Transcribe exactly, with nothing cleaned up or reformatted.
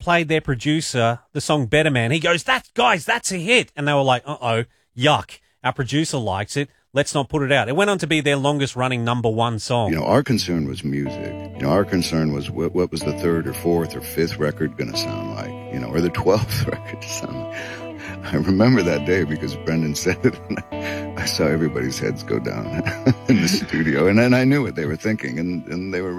played their producer the song Better Man. He goes, "That guys, that's a hit." And they were like, "Uh-oh, yuck. Our producer likes it. Let's not put it out." It went on to be their longest running number one song. You know, our concern was music. You know, our concern was what, what was the third or fourth or fifth record going to sound like, you know, or the twelfth record to sound like. I remember that day because Brendan said it, and I, I saw everybody's heads go down in the studio, and then I knew what they were thinking, and, and they were